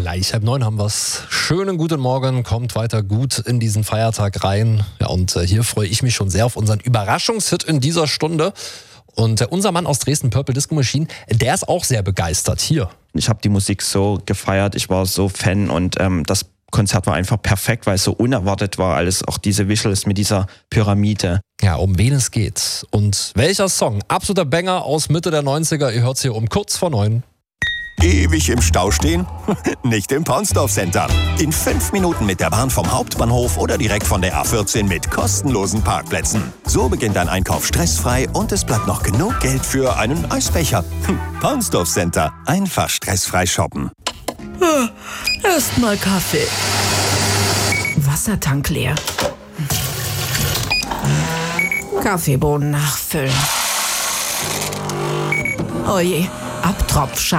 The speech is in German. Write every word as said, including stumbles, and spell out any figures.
Gleich halb neun haben wir's. Schönen guten Morgen, kommt weiter gut in diesen Feiertag rein. Ja, und äh, hier freue ich mich schon sehr auf unseren Überraschungshit in dieser Stunde. Und äh, unser Mann aus Dresden, Purple Disco Machine, der ist auch sehr begeistert. Hier. Ich habe die Musik so gefeiert, ich war so Fan und ähm, das Konzert war einfach perfekt, weil es so unerwartet war. Alles, auch diese Visuals mit dieser Pyramide. Ja, um wen es geht und welcher Song. Absoluter Banger aus Mitte der neunziger. Ihr hört's hier um kurz vor neun. Ewig im Stau stehen? Nicht im Paunsdorf Center. In fünf Minuten mit der Bahn vom Hauptbahnhof oder direkt von der A vierzehn mit kostenlosen Parkplätzen. So beginnt dein Einkauf stressfrei und es bleibt noch genug Geld für einen Eisbecher. Hm, Paunsdorf Center. Einfach stressfrei shoppen. Erstmal Kaffee. Wassertank leer. Kaffeebohnen nachfüllen. Oje, Abtropfschaden.